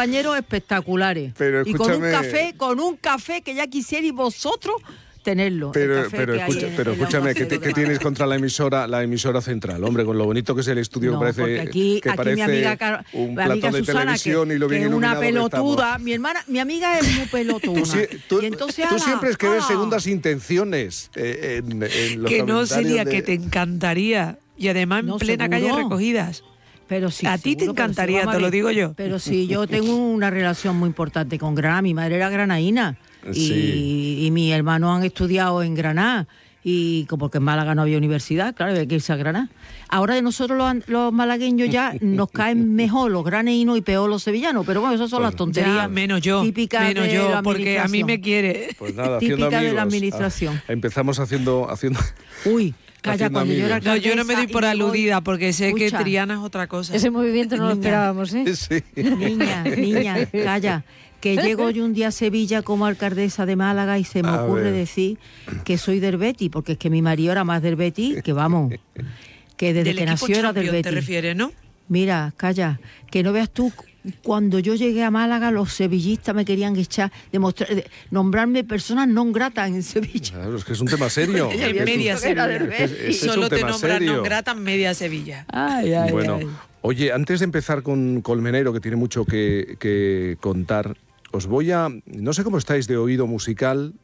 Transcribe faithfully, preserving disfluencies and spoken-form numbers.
compañeros espectaculares. Pero y con un escúchame. café, con un café que ya quisierais vosotros tenerlo. Pero, café pero, que hay escucha, en- pero en la escúchame, ¿qué, Onda te- Cero qué de tienes Málaga. contra la emisora la emisora central? Hombre, con lo bonito que es el estudio, No, me parece porque aquí, que aquí parece mi amiga, Car- un mi plato amiga de Susana, televisión que, y lo bien que es una iluminado que estamos. pelotuda. Mi hermana, mi amiga es muy pelotuna. Tú, sie- tú- y entonces, tú ala, siempre es que ves ah, segundas intenciones eh, en, en los Que no, comentarios Celia, de- que te encantaría. Y además en No, plena seguro. calle Recogidas. Pero sí, A ti te seguro, pero sí, encantaría, vamos a te lo ver. digo yo. Pero sí, yo tengo una relación muy importante con Granada. Mi madre era granaína y, Sí. y mis hermanos han estudiado en Granada. Y como que en Málaga no había universidad, claro, había que irse a Granada. Ahora de nosotros los, an- los malagueños ya nos caen mejor los graneínos y peor los sevillanos. Pero bueno, esas son las tonterías Ya, menos yo, típicas menos de yo, la porque a mí administración. me quiere. Pues nada, haciendo típica de amigos. la administración. Ah, empezamos haciendo haciendo Uy, calla, Haciendo cuando yo era amigos. No, yo no me doy alcaldesa por y me voy- aludida, porque sé Escucha, que Triana es otra cosa. Ese movimiento no lo Niña. esperábamos, ¿eh? sí. Niña, niña, calla. Que llego yo un día a Sevilla como alcaldesa de Málaga y se me A ocurre ver. decir que soy del Betis, porque es que mi marido era más del Betis, que vamos, que desde Del que equipo nació era del champion te Betis. refieres, ¿no? Mira, calla, que no veas tú, cuando yo llegué a Málaga los sevillistas me querían echar, demostrar, de- nombrarme personas non gratas en Sevilla. Claro, es que es un tema serio. En Es que es un- media que era del Sevilla. es que es- ese es Solo un te tema nombran serio. non grata media Sevilla. Ay, ay, Bueno, ay. oye, antes de empezar con Colmenero, que tiene mucho que, que contar, os voy a... No sé cómo estáis de oído musical,